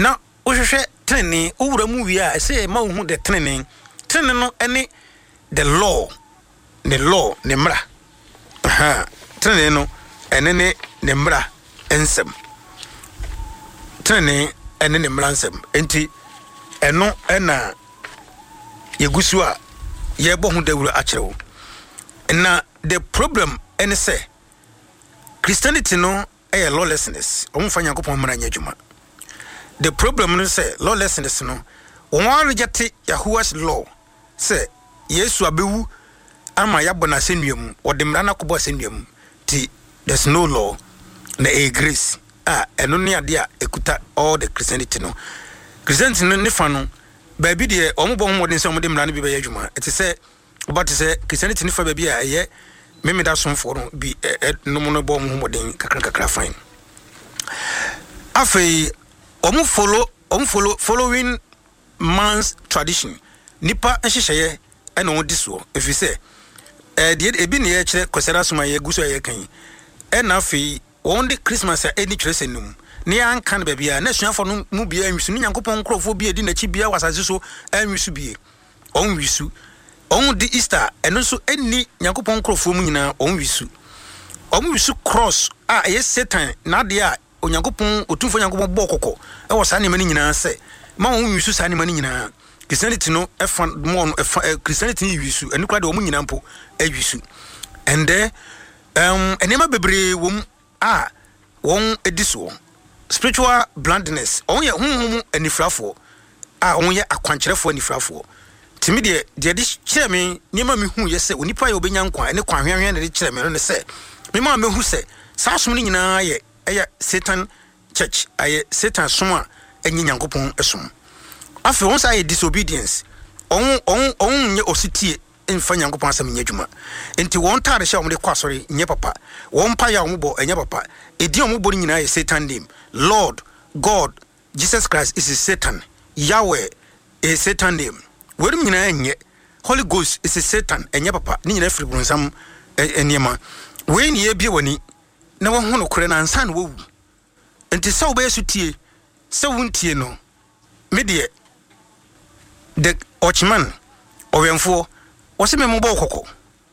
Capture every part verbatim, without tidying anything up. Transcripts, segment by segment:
na wohwehwe training owura mu wi a say ma wo hu the training training no ene the law the law ne mra aha training no ene ne ne mra ensem training ene ne mra ensem enti eno ena yegusu a yebo hu dawura akyerewo na the problem ene say Christianity no eh lawlessness omfa Nyankopon mra nyadwuma. The problem no say lawlessness no won reject Yahuwah's law say Yesu abewu ama yabona senuam odemra na kobo senuam ti there's no law na a grace ah eno ne ade a ekuta all the Christianity no Christianity no ne fa no ba bi de omobo homodin say omodemra na bi be yadwuma it say about to say Christianity ne fa ba bi a eye meme da somfo no bi no mo no bo homodin kakra kakra fine afei omu follow omu follow following man's tradition nipa nhyehyeye ena won diso efi say eh de ebi ne ye kire kosera soma ye guso ye kan ena afei won de Christmas a eni kire senum ne anka na bia na suafo no mu bia anwisu Nyankopon nkrofo bia di na chi bia wasase so anwisu bia on wisu on di Easter eno so eni Nyankopon nkrofo mu nyina on wisu on wisu cross a ye Satan na de a Onyankopon otumfo Nyankopon bokoko e wo sa ne mani nyina se ma wo wisu sa ne mani nyina Christianity no e fa mo no e Christianity ni wisu eni kwa de wo nyina mpo e wisu and there um enema bebre wom a won ediso spiritual blindness on ye honhom anifrafo a on ye akwankyerefo anifrafo timi de de de kyerɛ me niema me hu ye se onipa ye obenya nkwa ene kwa hwehwe ne de kyerɛ me no ne se me ma me hu se sa som ni nyina ye eya Satan church aye Satan som a enyi Nyankopon esom afi won say disobedience on on on nye ositie enfa Nyankopon asem nye dwuma enti won tare hye omde kwasori nye papa won pa ya ombo enye papa edi ombo nyina ye Satan name Lord God Jesus Christ is Satan Yahweh is Satan name we nyina enye Holy Ghost is Satan enye papa ni nyina free brunsam eniema we ni ebie wani na wo hu no kore na ansa na wo wu enti se wo be sutie se wuntie no me de the ochman owemfo wo se me mo bo kokko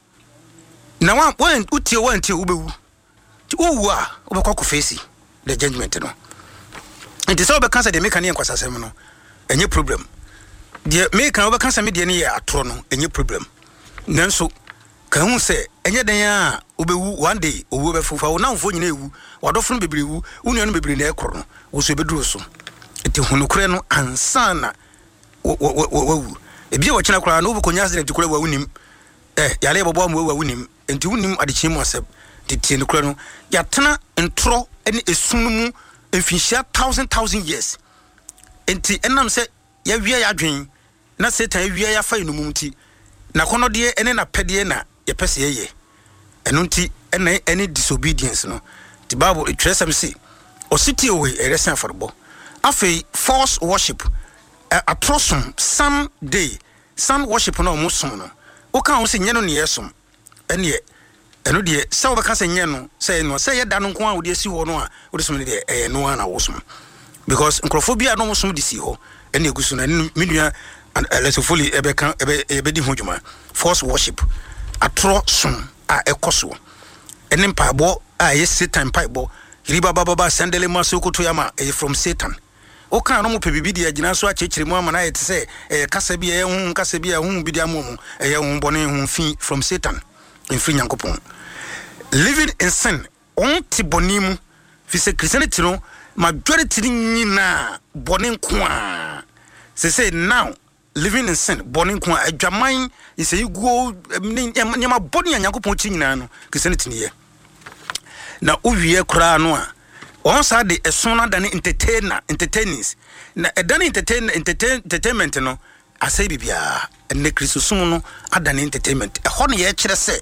na wa wan utie wantie wo be wu ti wo wu a wo be kokko face the judgment no enti se wo be kansa de me kan ye nkwasasem no enye problem de me kan wo be kansa me de ne ye atoro no enye problem nanso kan hu se enye den a obewu one day owo be fufa wo nanfo nyina ewu wadofo no bebrewu unu no bebre na ekoro no wo so beduro so enti hunukure no ansana wo wo ebi wo kina kura no wo konya accident kura wa unim eh yale bobo am wa unim enti unim adechi mu aseb titie no kura no ya tena ntro ene esunu mu emfinhia thousand thousand years enti enam se ya wia ya dwen na Satan wia ya fa enumum ti na kono de ene na pede na ye pese ye eno nti ene ene disobedience no the Bible it trace am say ositi owe eresen forbo afei false worship atrosum some day sun worship no omusom no o kan o se nye no ne yesom ene eno de se wo beka se nye no se no se ye da no nko a wo de si ho no a wo de som de eh no ana wo som because nkrofobia no omusom de si ho ene egusu na medua lesofoli ebeka ebe ebe di hodwuma false worship atrosum a ekoso ene mpabo a ye Satan paibo riba baba baba sandele masokoto yama e from Satan o kan no mo pebibi de agina so akekire mu amana ye tse e kasa bi e hu kasa bi e hu bi de amomu e ye hu bone hu fi from Satan in free Nyankopon living in sin on ti bonimu fi se Christianity no majority nyina bone nko a se say now living in sin bone nko a adwaman is e go nyama bone Nyankopon chi nyina no Christianity ne ye na uwie kura no a on sa de esona da ne entertainer entertainers na edane entertain entertainment no asai bibia ne Christosum no adane entertainment e ho ne ye kire se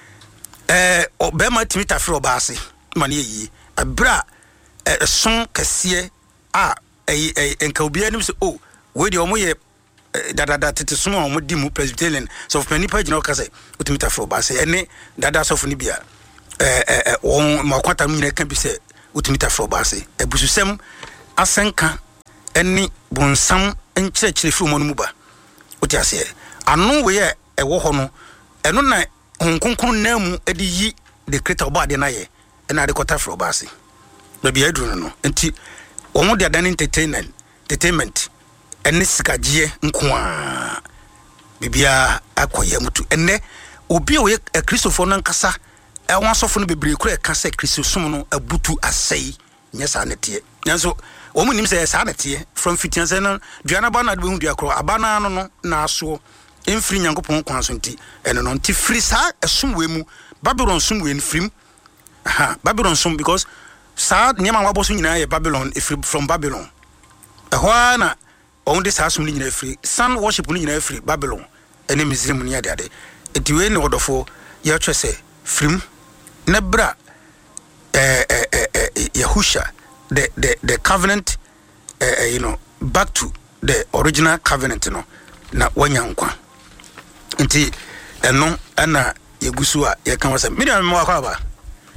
eh obema timita fro baase mane yi abra eson kase a eh enka obi anim se oh we de omo ye dada tete so omo di mu Presbyterian so of many page no kase otimita fro baase ene dada so fo ni bia eh eh on makwata mu nyina kan bi se utimita fro baase ebususem asenka eni bonsam enkyerɛkyerɛ firi mo no mu ba wote ase ano we ye ɛwɔ hɔ no ɛno na honkonkron na mu edi yi de kreta oba de na ye ɛna de kɔta fro ba ase na bia aduru no enti wɔn de adan entertainment entertainment ene sikagie nko a bibia akoye mutu ene obi o ye kristofo no nkasa ɛwon asofo no bebre kura ɛka sɛ kristosom no abutu asɛi nyɛ sa netie nanso wɔn nim sɛ sa netie from fifteen sɛ no duana ba na de hu dua kro abana no no na aso emfiri nyankopɔn kwan so nti ɛno no nti firi sa esumwe mu Babylon sumwe nfrim aha Babylon sum because sa nyama wabɔ so nyina yɛ Babylon ifri from Babylon ɛhɔ na on de sa sum nyina ifri sun worship nyina ifri Babylon ɛne Misraim ne ade ade enti we ne odofo yɛ twɛ sɛ frim na bra eh eh eh Yahusha the the the covenant uh, you know back to the original covenant no na wanyankwa nti eno ana yegusu a ye kan wasa Miriam mo akwa ba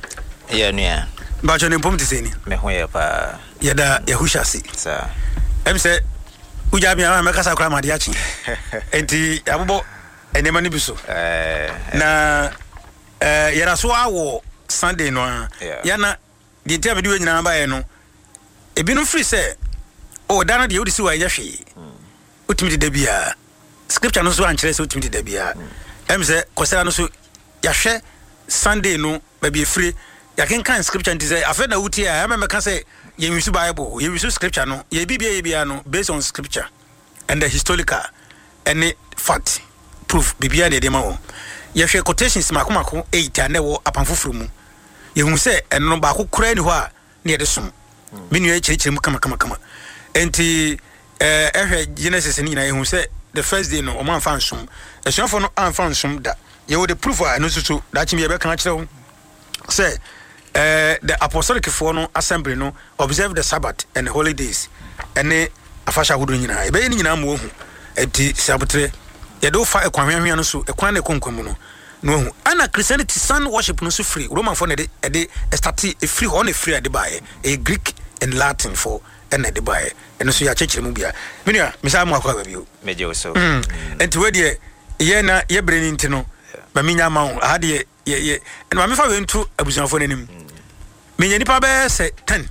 ye nua ba cho ne pom tiseni me ho ye pa ye da Yahusha si sa em se uja bia ma kasa kra ma de achi enti abobo enema ni biso eh na eh yera so awo Sunday no ya na de tia be we nyina ba ye no ebinu free say oh dana de odisi wa ye hwe utimi de bia scripture no so ankyere say utimi de bia em say kosera no so ya hwe Sunday no ba bi free ya ken kan scripture nti say afa na wuti a me meka say ye wisu bible ye wisu scripture no ye bibia ye bia no based on scripture and the historical any fact proof bibia de de ma wo ye hwe quotations makomako eight ane wo apanfoforo mu ye hu say eno ba kokora ni ho a ne ye de som menu e chirichiri mu kama kama kama enti eh ehwe Genesis ni na ye hu say the first day no o man fan som esuafo no an fan som da ye wo the proof a no susu da chimi ye be kan kire wo say eh the apostolic for no assembly no observe the Sabbath and the holidays ene afasha hudu nyina e be ni nyina mo hu enti sabotre ye do fa ekwanhwehwe no so ekwan na konkomu no no hu ana Christianity sun worship no so free Roman for na de de start e free ho na free ade bae e Greek and Latin for and de bae eno so ya chechire mu bia menua misa mu akwa ba bio meje so enti we de ye na ye breni nti no ba minya ma ho ade ye ye eno ma me fa we ntu abusuafo nanim menya nipa be se ten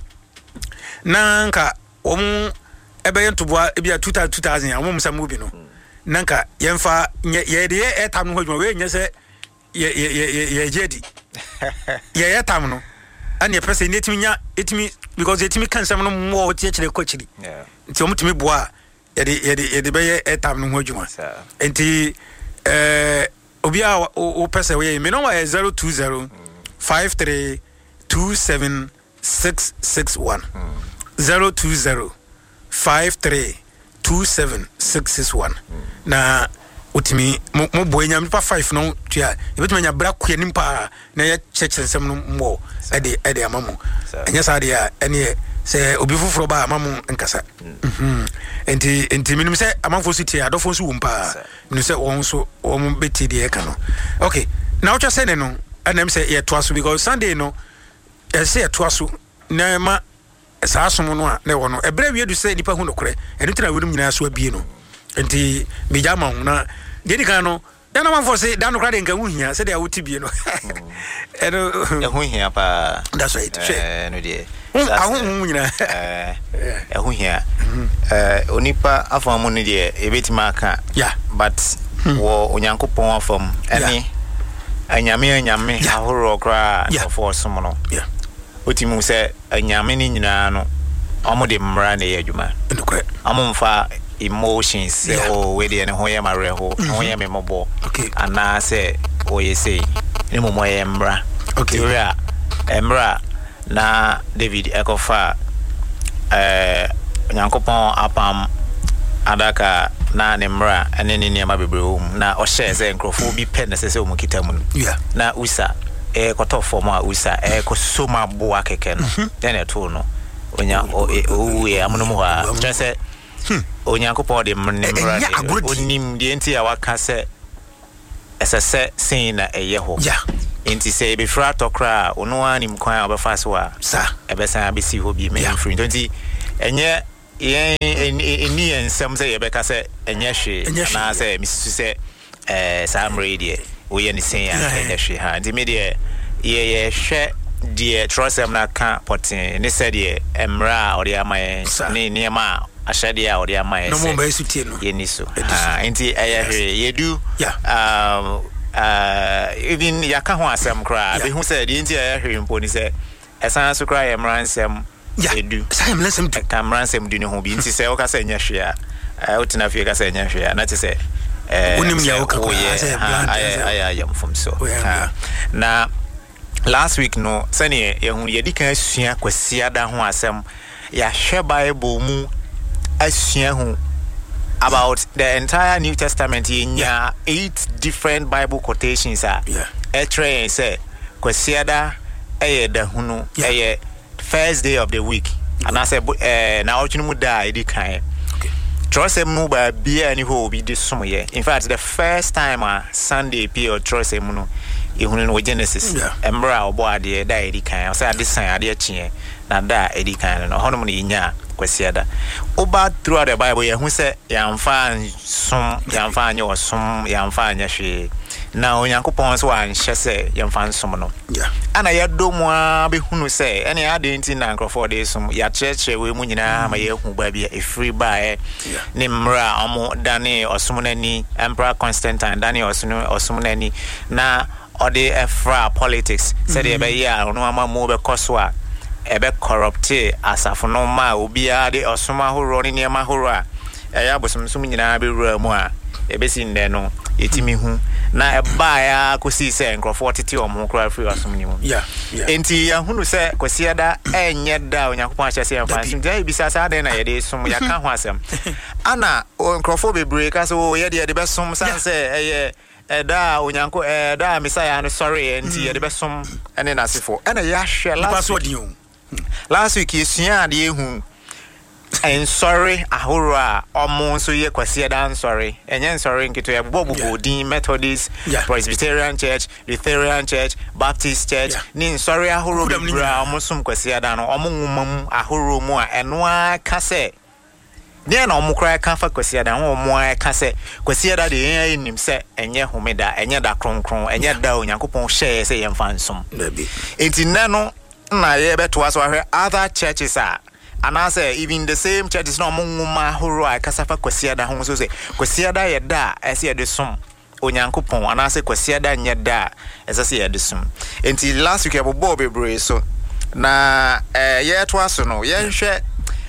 nanka om ebe ye ntoboa e bia two thousand ya om samu bi no nanka yemfa ye de e tam no hodwuma we nya se ye ye ye ye jedi ye ye tam no and ye person etimi nya etimi because etimi kan sam no mo tie kire kochiri yeah nti omutimi boa ye de ye de ye de be ye e tam no hodwuma enti eh obi a o person we me no wa zero two zero five three two seven six six one zero two zero five three two seven six six one na utimi mo boy nyam pa five no tua e betuma nya bra kwa nimpa na ye chechensem no mo e de e de amamu enya sa de a ene se obi fufuro ba amamu nkasa mhm enti enti minum se amanfo su tie adofo su wumpa minum se won so won beti de e ka no okay na wo twase ne no anam se ye toaso because Sunday no e se ye toaso na ma sa asom no a na wo no ebra wi edu se nipa hu no kore enu tira wonum nyina so abie no enti bijama hu na dedi kan no dana man for say dano kra de nka hu hia se de a wuti bie no eno e hu hia pa that's right eh no de a hu nyina eh e hu hia eh onipa afam no de e betima aka yeah but wo onyankopon afam eni anyame anyame ahoro kra for som no yeah otimu se anyame ni nyina no omo de mra na ye adwuma ndokre amomfa emotions o we de ne ho ye mare ho ho ye memobo ana se o ye sei ni mo moye mra okay ora emra na David ekofa eh nyankopon apam adaka na ne mra ene ne ne ma bebrewum na o share se nkrofo bi pen na se se o mukita mu yeah na usa e koto form a usa e ko soma bo akeke no den eto no onya o e amuno mo ha trese onyankopon de mra onim de enti ya waka se esese sin na eye ho yeah enti se be fra tokra ono ani mkwan obefa so a sa ebesa abesi ho bi me free enti enye yen eni ensem say ye beka say enye hwe na say misisu say eh sam radio we ye ni sen ya enye hwe ha ndi me de ye ye hwe de trosem na ka potin ni say de emra odi amaye ni ni ma ashade a odi amaye no mo ba sutie no ye ni so ha ndi eye hwe ye du um uh even yaka ho asem kra be hu say de ndi eye hwe mpo ni say esan so kra ye mra nsem edu say am lesem du kamra nsem du ne ho bi nti say o ka say nya hwe a eh utina fie ka say nya hwe a na te say eh unim ya o ka ko say blind ay ay am from so na last week no sane ye hu ye dika asua kwasia da ho asem ya hwe bible mu asua hu about the entire New Testament in yeah. eight different Bible quotations are yeah. etre say kwasiada eye da hunu eye first day of the week and I say eh na ochunu mu da edi kan okay trust mu ba bia ni ho bi de som ye in fact the first time uh, Sunday p or trust mu no ehunu no Genesis embra obo ade da edi kan say ade san ade chie na da edi kan no hono mu ni nya kwasiada oba throughout the Bible ye hu say yamfa som yamfa anya osom yamfa anya hwe na onyankopon so an hye say yamfa som no yeah ana ya domu a be hunu say ene ade nti na nkrofo de som ya cheche we mu nyina ma ye hu ba bia e free ba e ni mra omo dane osom nani Emperor Constantine dane osom osom nani na ode efra politics say de be ya ono ama mo be koswa ebe corrupte asafo no ma obia de osoma horo ni niam horo a eya bosomsum nyina be wura mu a ebe si nde no etimi hu na eba ya kosi se nkrofo tete omo kra free osom ni mu yeah enti ya hunu se kwasiada enye da onyankopon ahye se yamfa sim dai bisa sa de na ye de som ya ka ho asem ana nkrofo bebre ka so ye de de be som san se eye eda onyanko eda misaya no sorry enti ye de be som ene nasefo ena ya hwe last last week yesia de ehu en sorry ahoro a omo so ye kwase dan sorry enye sorry nkito ya bobo din Methodist yeah. Presbyterian Church, Lutheran Church, Baptist Church yeah. Ni sorry ahoro bra omo sum kwase dan no omo nwumam ahoro mu a eno aka se ne na omo kra ka fa kwase dan omo aka se kwase da de yen nim se enye homeda enye da kronkron enye da onyankopon hye se yemfa nsum enti nano na ye beto aso ahwe other churches are and I say even the same churches no munguma horo a kasafa kwasiada ho so say kwasiada ye da ese ye de som onyankopon and I say kwasiada nye da ese ye de som enti last week abobo bebre so na eh ye to aso no ye hwe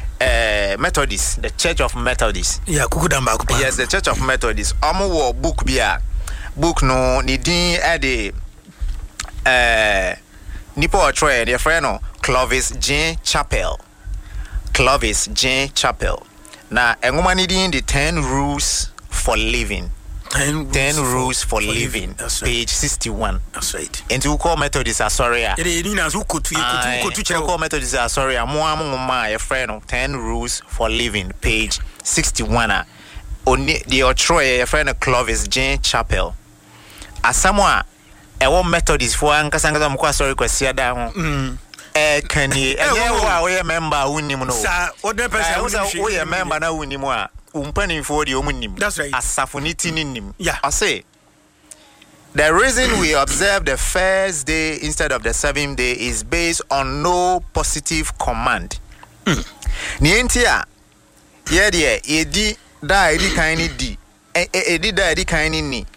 eh Methodist, the Church of Methodist yeah kukudamba kupa yes the Church of Methodist omo wo book bia book no ni din e de eh nipo otroe their friend no Clovis Jean Chapel Clovis Jean Chapel na engoma ni din the ten rules for living ten, ten rules, rules for, for living, living. Page sixty-one that's right and you call Methodist sorry e dey ni na so kotu kotu kotu che call Methodist sorry amo amoma your friend no ten rules for living page sixty-one oni the otroe your friend Clovis Jean Chapel asamoa ewo Methodist for ankasa ankasa mko sorry kwasi ada ho mm eh kani enye wo we member unim no sa other person wo we member na unim a umpani for the omunim that's right asafoniti nim yeah I say the reason we observe the first day instead of the seventh day is based on no positive command mm. Ni entia ye de edi da edi kan ni di edi da edi kan ni ni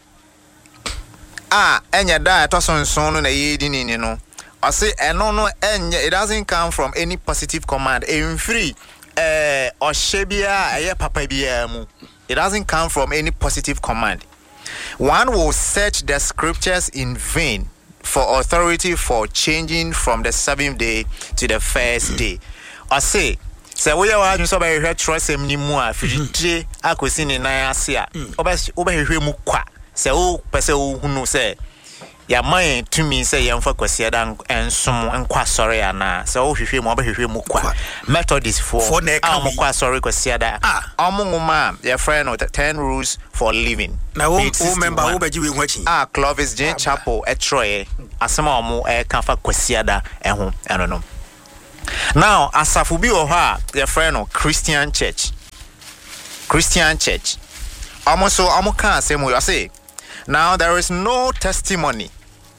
ah enya da to sonson no na yedi ni ni no I say eno no enya it doesn't come from any positive command in free eh oshebia eye papa bia mu it doesn't come from any positive command. One will search the scriptures in vain for authority for changing from the seventh day to the first day. I say say we are just about here trust him ni mu a fitire akosi ni nan ase a oba oba hwehwe mu kwa say o pese o hunu say ya man to me say yamfa kwasi dan ensom enkwa sorry ana say o hwehwe mu oba hwehwe mu kwa Methodist for am kwa sorry kwasi dan omunguma your friend no ten rules for living na o member o baji we hwachi ah Clovis Jean Chapel etroye asema omo e kan fa kwasi dan eho eno no Now, asafu bi oha your friend of Christian Church. Christian Church. Almost so amo kan say mo say. Now there is no testimony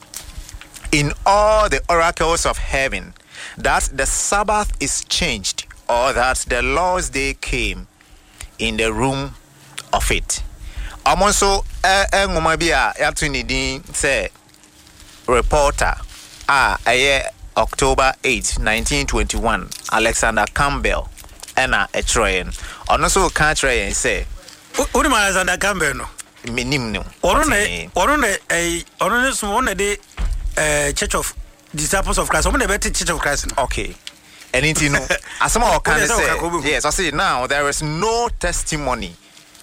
in all the oracles of heaven that the Sabbath is changed or that the Lord's day came in the room of it. Almost so eh ngoma bi a yatu ni din say reporter ah aye October eighth, nineteen twenty-one, Alexander Campbell ena etroyen. Ono so kan troyen say Uri ma Alexander Campbell no. Minim no. Ono ne ono ne eh ono ne so ono de eh Church of Disciples of Christ. Ono ne better Church of Christ no. Okay. Anything no. Asama o kan say. Yes, I say now there is no testimony.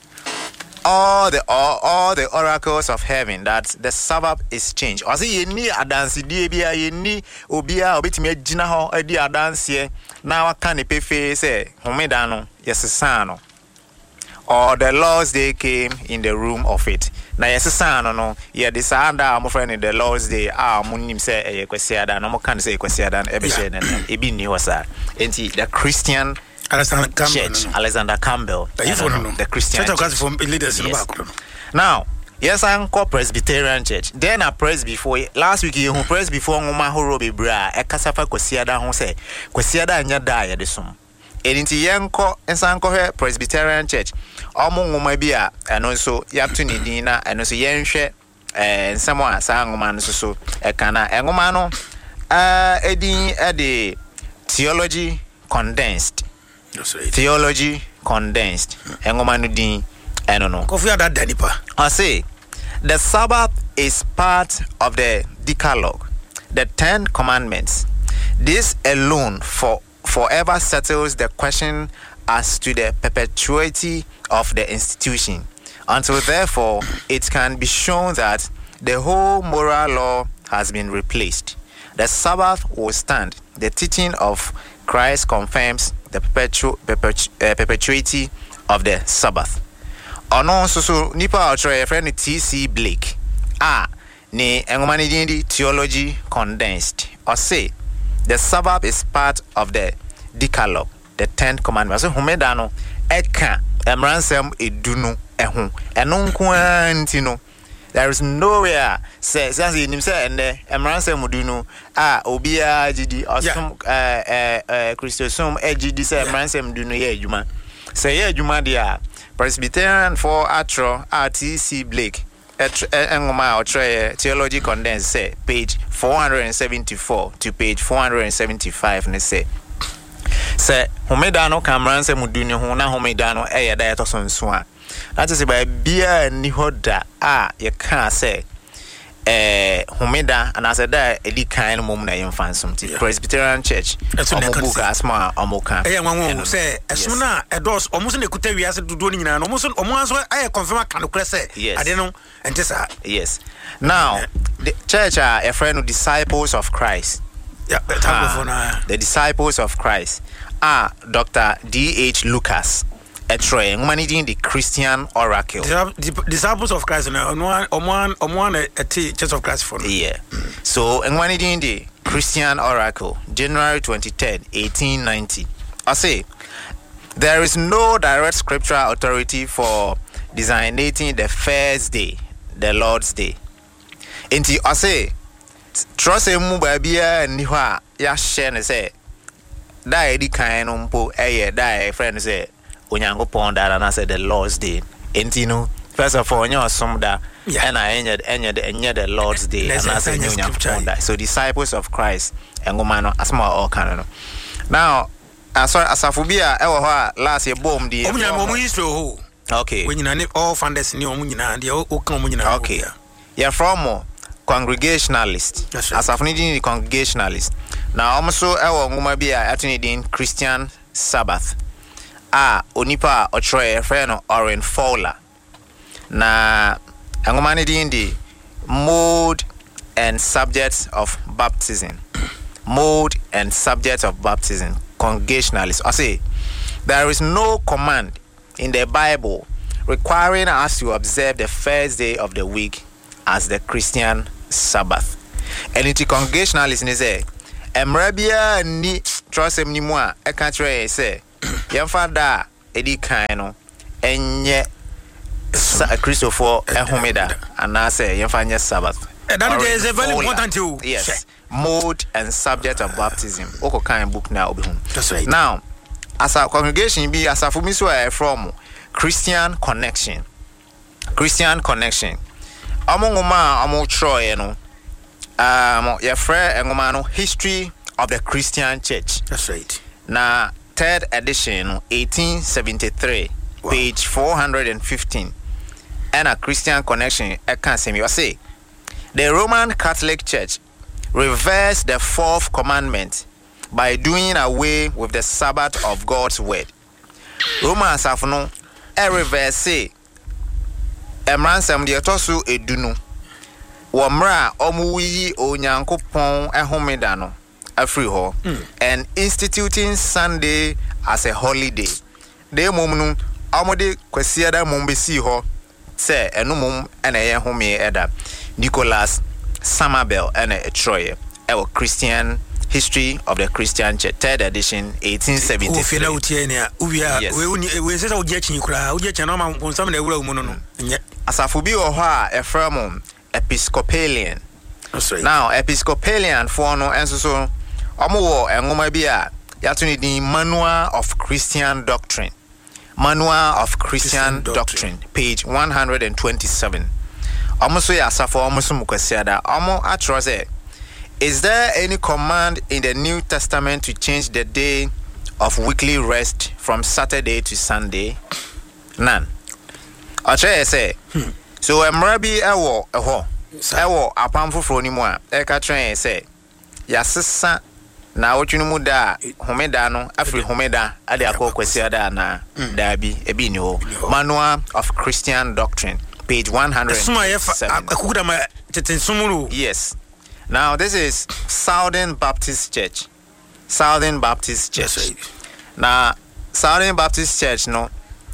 All the all, all the oracles of heaven that the Sabbath is changed. I say ye ni adansi die bia ye ni obia obetimi agina ho adi adanse na waka ne pefe say homeda no yesesa no. Or the Lord's day came in the room of it. Na yesesa no no ye desanda am friend in the Lord's day ah munim say e kwesiada no mo kan say kwesiada e be share na e bi ni wasa. Enti the Christian Alexander Campbell. Church, no. Alexander Campbell. The, no, no. the Christian Church of Church. Christ from leaders yes. in the Now, yes, I'm called Presbyterian Church. Then I press before last week you press before ngoma horo be bra e kasafa kwesiada ho say kwesiada anya da ya de som. Enti yenko ensanko he Presbyterian Church. Omo ngoma bi a eno so yapto ni din na eno so yenhwe eh nsamo a sa ngoma no so e kana ngoma no eh edin e de theology condensed. That's right. Theology condensed. Engoma no din eno no. Kofi ada danipa. I say the Sabbath is part of the Decalogue, the Ten Commandments. This alone for forever settles the question as to the perpetuity of the institution, until therefore it can be shown that the whole moral law has been replaced. The Sabbath will stand. The teaching of Christ confirms the perpetu- perpetu- uh, perpetuity of the Sabbath. Ono so so nipa outro friend T C Blake ah ne engomani di theology condensed or say the Sabbath is part of the Decalogue, the Ten Commandments. So homeda no eka emransem edunu eho eno nko antino. There is nowhere say say nim say ende emransem edunu ah obia gidi osum eh eh eh Christosum egidi say emransem edunu ye adwuma. Say ye adwuma dia Presbyterian for Atro R T C Blake engoma outre theology condensed say page four seventy-four to page four seventy-five ne say say homeda no kamran say muduni ho na homeda no e yeda yeto sonso a that is by bia ni hoda a ye kan say eh homeda and as da edi kan mom na yemfan something Presbyterian Church omo book asma omo kan eh wanwo say eso na edos omo so na kuta wiase dodo ni nyina no omo so omo anso aye confirm kan kure say ade no ente sa yes now the church are a friend of disciples of Christ. Yeah, ah, the disciples of Christ are Doctor D H Lucas Etroy managing the Christian Oracle. The disciples of Christ na one one one a Church of Christ for. Yeah. So managing the Christian Oracle January twenty-third, eighteen ninety. I say there is no direct scriptural authority for designating the first day, the Lord's Day. Inti I say trust emu babia ni ho a ya share ne say da edi kan no mpo eye da friend say onyankopon da na say the Lord's Day. Inti no first of all onyo som da and I enye enye the enye the Lord's Day and I say onyankopon da. So disciples of Christ engoma no asma all kan no. Now sorry asafobia e wo ho a last year bomb di omunya mo history ho. Okay. When you all founders ni omunyina de o kan omunyina. Okay. Yeah, from more Congregationalist. That's right. As I've needed the Congregationalist. Now also our ngoma bia atuni Christian Sabbath. Ah, onipa otroye friend Oren Fowler. Na ngoma ni di mode and subjects of baptism. Mode and subjects of baptism. Congregationalist. I say there is no command in the Bible requiring us to observe the first day of the week as the Christian Sabbath. And it congregationalism is a emrabia ni trust em ni mu a e ka kire say yemfa da edi kan no enye Christopher ehomeda and I say yemfa nye Sabbath. That is a very important too. Yes. Mode and subject of baptism. Oko kan book now obi hu. That's right. Now, as a congregation be as a for me so from Christian Connection. Christian Connection. Among ma amo troye no. Um your friend engoma no History of the Christian Church. That's right. Na third edition eighteen seventy-three, wow. Page four hundred fifteen. And a Christian Connection I can't say me say the Roman Catholic Church reversed the fourth commandment by doing away with the Sabbath of God's word. Romans have no a reverse say emransam de tosu edunu wo mra omuyi onyankopon ehomeda no afri ho and instituting Sunday as a holiday. De mom no amode kwasiada mom besi ho se enumum ene ye home eda Nicholas Samabel ene etroye ewo Christian History of the Christian Church third edition eighteen seventy-three. O fela utie ne a we we we se o je chin kura o je chin no ma nsam na ewura mu no no nye asafu bi o ho a efrem Episcopalian. That's right. Now Episcopalian for no enso so omo wo engoma bi a yato ni din Manual of Christian Doctrine. Manual of Christian, Christian Doctrine, Doctrine, page one hundred twenty-seven. Almost ya safo almost mukwasiada. Almo atrose. Is there any command in the New Testament to change the day of weekly rest from Saturday to Sunday? None. Ache say. Hmm. So emrabi ewo eho. Ewo apamfo fro ni mu a. E ka tren say. Ya sesa na wotwunu mu da homeda no afri homeda ade akokwasiada na dabi ebi ni ho. Manual of Christian Doctrine, page one hundred seven. Yes. Now this is Southern Baptist Church. Southern Baptist Church. Right. Now Southern Baptist Church no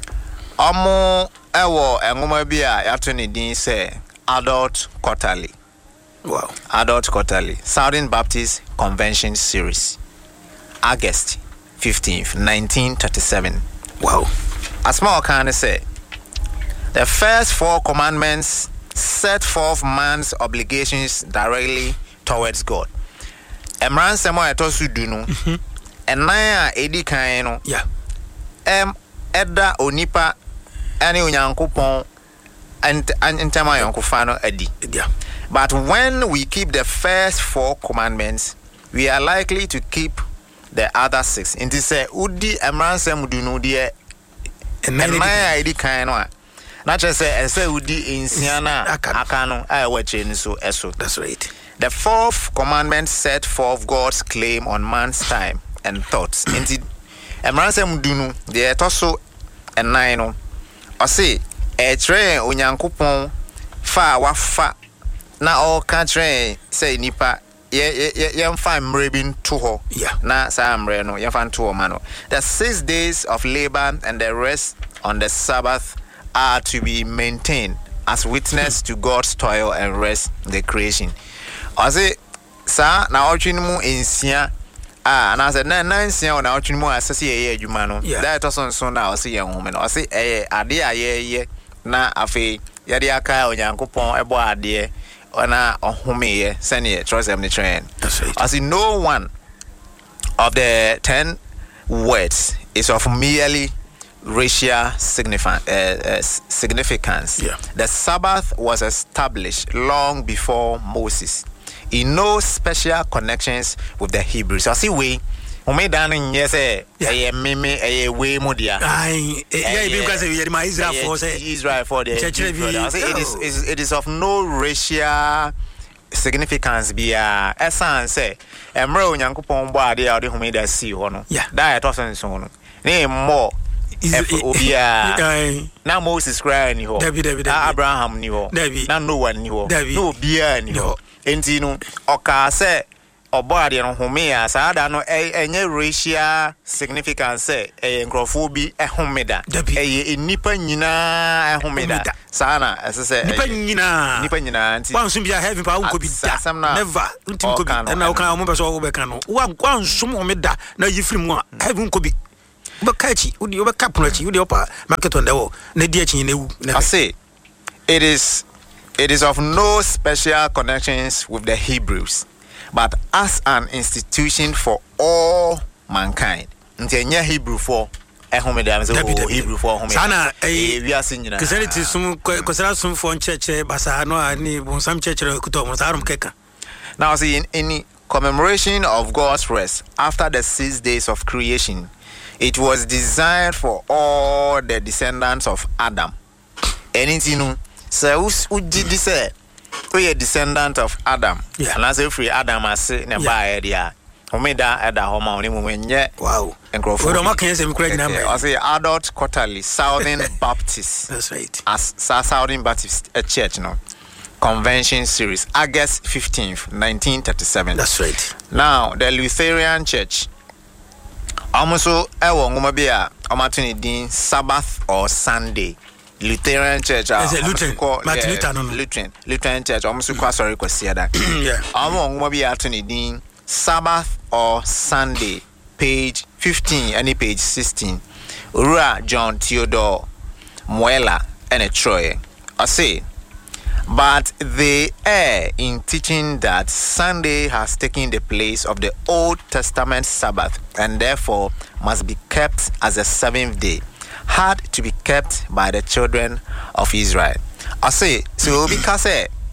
omo ewo engoma bi a yato ni din say Adult Quarterly. Wow. Adult Quarterly. Southern Baptist Convention Series. August fifteenth, nineteen thirty-seven. Wow. A small kind of say the first four commandments set forth man's obligations directly towards God. Emran semo eto su du no. Enan a edi kan no. Yeah. Em eda onipa ane onyankopon and entama yankofa no adi. Yeah. But when we keep the first four commandments, we are likely to keep the other six. Inti say udi emran semo du no de enan a edi kan no. Not just say, I say, Udi in Siana, Akano, I watch in so eso. That's right. The fourth commandment set forth God's claim on man's time and thoughts. Indeed, Emransem Dunu, the Etoso and Nino. I say, a train, Unyankupon, fa wafa, na all country, say Nipa, ye, ye, yam fine mrebin tuho. Yeah. Na Sam Reno, yam fan tuho mano. The six days of labor and the rest on the Sabbath are to be maintained as witness to God's toil and rest in the creation. I say, sir, now mu insia ah, and I said, nine nine sia na mu asasi ye adwuma no. That also so na I say young woman. I say eh ade aye ye na afi yade aka onyankopon ebo ade ona ohome ye sene trust them the train. I say no one of the ten words is of merely racial significance. Uh, uh, significance. Yeah. The Sabbath was established long before Moses, in no special connections with the Hebrews. I see we. Ome dani nyese eye meme eye we modia. Ai yeah because we are my Israel for say Israel for the I say it is it is of no racial significance bia esan say emre onyankopon bo ade a ode home da si ho no. Da etosen so no. Ne more Obia na Moses cry ni ho na Abraham ni ho na Noah ni ho no obia ni ho enti no oka se Obadi no homea sada no enye racial significance e nkrofo bi ehomeda e nipa nyina ehomeda sana asese nipa nyina nipa nyina nti wansum bia heaven pa unko bi da never untim ko bi na okan o mo beso wo be kan no wansum o meda na yifiri mu a heaven ko bi wo ka chi wo di wo ka pono chi wo di opa market on dewo na di achi na ewu I say it is it is of no special connections with the Hebrews, but as an institution for all mankind. Ntenye Hebrew for ehomeda amze o Hebrew for ehomeda. Sana eh wi ase nyina. Christianity sum kwesera sum for church basa no ani bonsam church kuto mo sarum keka. Now see in any commemoration of God's rest after the six days of creation, it was designed for all the descendants of Adam. Anything no so who did this say we a descendant of Adam. Yeah. And as if we Adam as ne ba area. Homeda eda homa oni mumenye. Wow. Enkrofo. We don't make sense me kura nyina. I say adult quarterly Southern Baptist. That's right. As Southern Baptist a church no. Convention series August fifteenth, nineteen thirty-seven. That's right. Now the Lutheran Church almost ewo ngoma bia omatuni din Sabbath or Sunday. Lutheran Church ah Lutheran Martin Luther no Lutheran Lutheran Church almost kwa sorry kwesi ada. Yeah. Amo ngoma bia atuni din Sabbath or Sunday, page fifteen and page sixteen. Ura John Theodore Muela and a Troy. I say, but they err in teaching that Sunday has taken the place of the Old Testament Sabbath and therefore must be kept as a seventh day, had to be kept by the children of Israel. I say, so because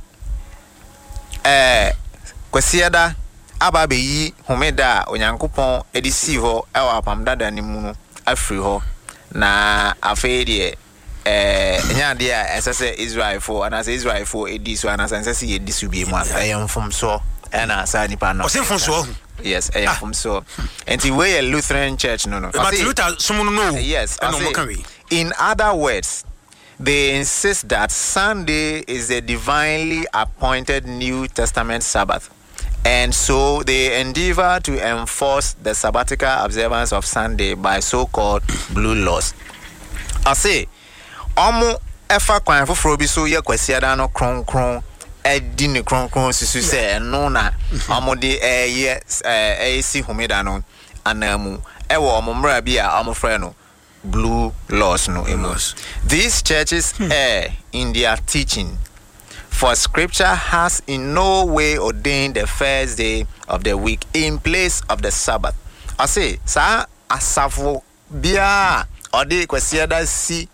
eh kwesiada ababe yi homeda onyankopon edisi ho ewa pamdada ni mu afri ho na afeedie eh nyade a esese Israel for and as Israel for ediso and as esese edisu bi mu ayemfom so ena sa nipa no osemfom so yes ayemfom so enti we a Lutheran church no no Martin Luther sumu no yes in other words they insist that Sunday is the divinely appointed New Testament Sabbath, and so they endeavor to enforce the sabbatical observance of Sunday by so-called blue laws. I say, omo efa kwan foforo bi so ye kwasiada no kronkron edi ne kronkron susu se no na omo de eye eh esi homeda no anamu ewo omo mra bi a omo frɛ no blue laws no emos. These churches hmm. err in their teaching, for scripture has in no way ordained the first day of the week in place of the Sabbath. I say, sa asafo bia odi kwasiada si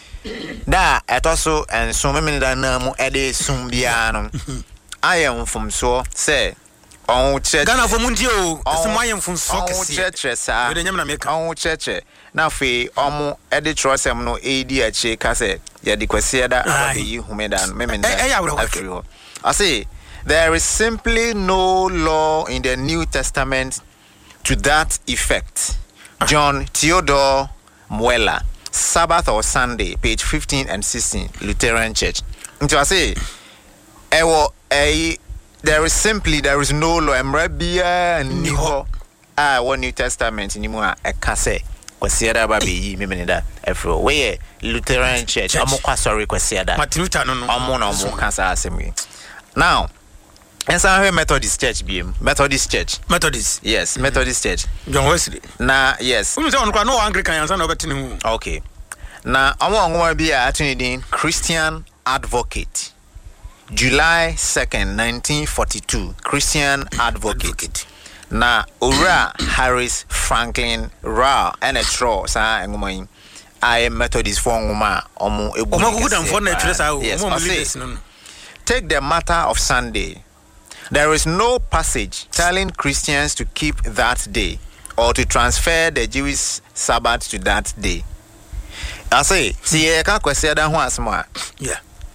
da etoso enso memenda na mu ede sum bia no ayem fom so say on church Ghana for munti o asmayem fom so kesi church sa we nyam na meka on church na fe omo ede trosem no edi achi ka say ya di kwasiada ababe yi humeda no memenda afrio. I say there is simply no law in the New Testament to that effect. John Theodore Muela, Sabbath or Sunday, page fifteen and sixteen, Lutheran Church. Into I say, ewo eh, there is simply there is no law. Emrabia and niho. Ah, one New Testament ni mo a kase kwasiada ba be yi memenida efro. We Lutheran Church. Amo kwa sorry kwasiada. Martin Luther no no. Amo na amo kasa asemi. Now, and some Methodist Church B M Methodist Church. Methodist. Yes, mm-hmm. Methodist Church. John Wesley. Na yes. We say on no Anglican answer no betini hu. Okay. Na awo ngwa bi a atuni din Christian Advocate. July second, nineteen forty-two. Christian Advocate. Advocate. Na Ora Harris Franklin Ra and a tro sa ngwa yin. I am Methodist for ngwa omo ebu. Omo kudan for na tire sa o. Yes. Take the matter of Sunday. There is no passage telling Christians to keep that day or to transfer the Jewish Sabbath to that day. I say, see, I can't question that once more. Yeah.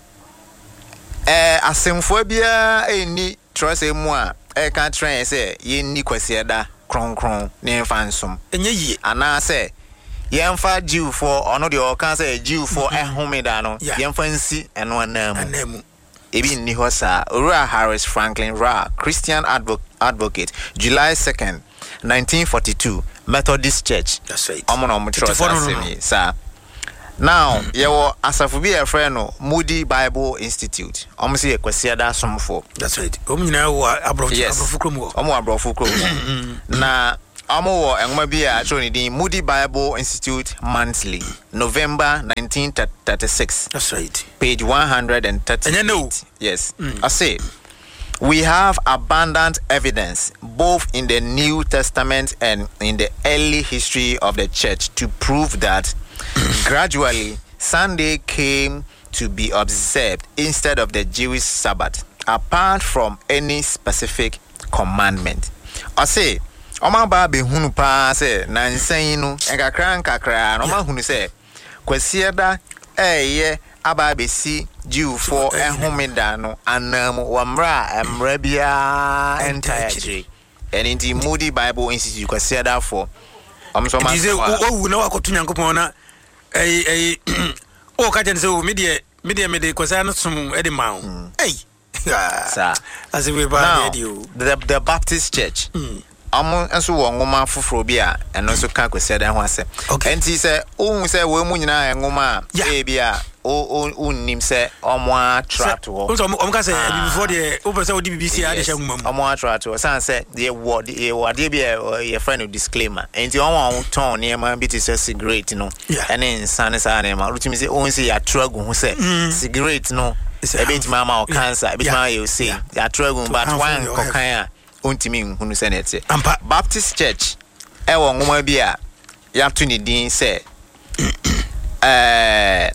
Eh, asemphobia, any trust a moi. I can't try and say, ye ni kwesiada, kron kron, ne fansum. And ye, and I say, Yemfa Jew for, or no, the or can say Jew for a homedano, Yemfancy and one name. ebi ni ho sa Ora Harris Franklin Ra Christian advo- advocate July second nineteen forty-two Methodist Church. That's right. Omo no mo trust asemi sa. Now, yewo asafu bi e friend no Moody Bible Institute. Omo se Kwesiada somfo. That's right. Omo nyina wo abrofu krom wo. Omo abrofu krom. Na omo wo enwoma bi a actually din Moody Bible Institute Monthly, November nineteen thirty-six. That's right. Page one hundred thirty-eight. And you know. Yes. Mm. I say we have abundant evidence both in the New Testament and in the early history of the church to prove that gradually Sunday came to be observed instead of the Jewish Sabbath, apart from any specific commandment. I say, Oma ba be hunu pa se na nsan no enkakra nkakra no ma hunu se Kwesiada eye aba be si Jew for ehomeda no anam wamra emra bia entire and in the Moody Bible Institute Kwesiada for am so ma dize o na wakotu Nyankopon na eh eh o ka jen se o media media me de Kwesiada no sum e de ma o eh sa as we ba the the Baptist Church Amo enso wo ngoma foforo bi a eno so ka Kwesiada ho asem enti se ohun se we mu nyina ngoma e bi a o unnim se omo attract wo so omo ka se before the over say o B B C a de hye ngoma omo attract wo san se the word e wade bi e friend of disclaimer enti omo ton ne ma bi ti se cigarette no ene insane sa ne ma rutimi se ohun se ya tragu ho se cigarette no e bit mama o cancer e bit ma you say ya tragu but one kokan a ontimi hunu se nete Baptist Church e wo ngoma bi a ya to ni din se eh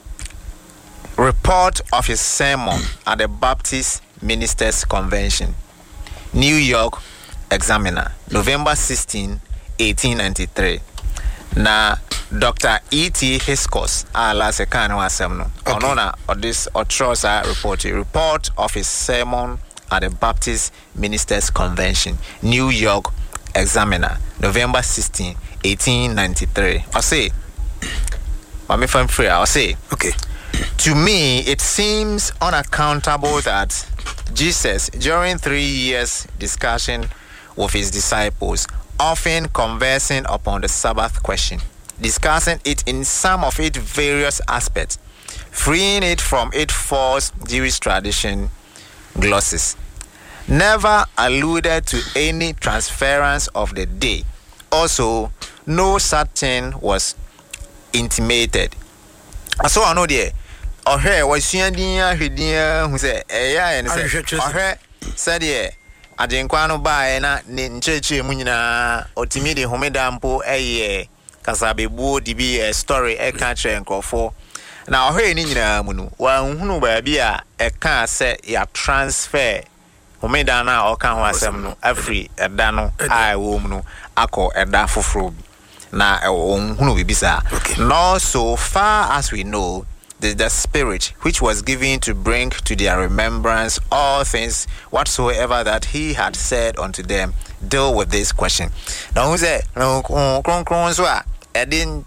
report of his sermon at the Baptist Ministers Convention, New York Examiner, November sixteenth, eighteen ninety-three. Na Doctor E T Hiscos ala se kan wa asem no. Ono na this Otrosa report report of his sermon at the Baptist Ministers Convention, New York Examiner, November sixteenth, eighteen ninety-three. I say, I'm from free. I say, okay. To me, it seems unaccountable that Jesus, during three years' discussion with his disciples, often conversing upon the Sabbath question, discussing it in some of its various aspects, freeing it from its false Jewish tradition glosses, never alluded to any transference of the day. Also, no such thing was intimated. So I know there. Oh hey, was Shandia Hidia who said, eh, and said, oh hey, said ye, I didn't quano buy na Ninche Munina, or Timidi Homedampo, eh, Casabi Boo, D B, a story, a country and call for. Now, hey, Nina Munu, one who by beer, a car set ya transfer. Homedana or can was some every a dano, I woman, I call a daffo frobe. Na who be bizarre. Nor so far as we know, the, the Spirit which was given to bring to their remembrance all things whatsoever that he had said unto them, deal with this question. Now who said no kron kron so a edin